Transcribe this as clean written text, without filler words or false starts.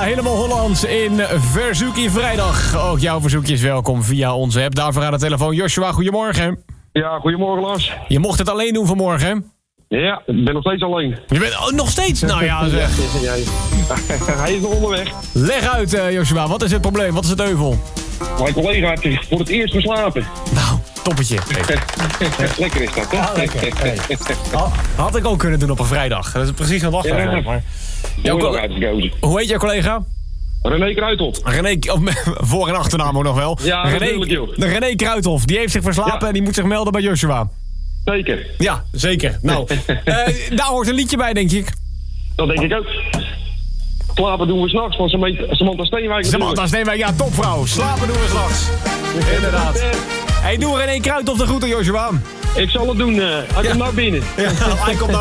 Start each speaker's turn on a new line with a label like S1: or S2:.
S1: helemaal Hollands in Verzoekie Vrijdag. Ook jouw verzoekje is welkom via onze app. Daarvoor aan de telefoon Joshua, goedemorgen.
S2: Ja, goedemorgen Lars.
S1: Je mocht het alleen doen vanmorgen.
S2: Ja, ik ben nog steeds alleen.
S1: Je bent nog steeds? Nou ja, zeg.
S2: Hij is nog onderweg.
S1: Leg uit, Joshua, wat is het probleem? Wat is het euvel?
S2: Mijn collega heeft zich voor het eerst verslapen.
S1: Nou, toppetje.
S2: Lekker is dat, hè?
S1: Ah, lekker. Hey. Had ik ook kunnen doen op een vrijdag. Dat is precies een wachtdag.
S2: Ja.
S1: Maar... Hoe heet jouw collega?
S2: René Kruithof.
S1: René, voor- en achternaam ook nog wel.
S2: Ja, natuurlijk, joh.
S1: René Kruithof, die heeft zich verslapen en die moet zich melden bij Joshua.
S2: Zeker.
S1: Ja, zeker. Nou, daar hoort een liedje bij, denk ik.
S2: Dat denk ik ook. Slapen doen we s'nachts van Samantha Steenwijk.
S1: Samantha Steenwijk, ja, topvrouw. Slapen doen we straks. Inderdaad. Hey, doe René Kruithof de groeten, Joshua.
S2: Ik zal het doen. Hij komt naar binnen.
S1: Ja, hij komt